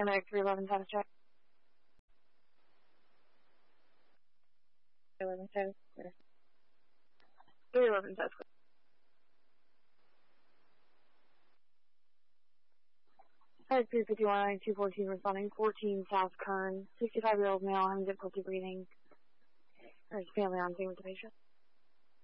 Paramedic 311 status check. 311 status clear. 311 status clear. Alright, 351-214 responding, 14 South Kern, 65-year-old male having difficulty breathing. There's family on scene with the patient.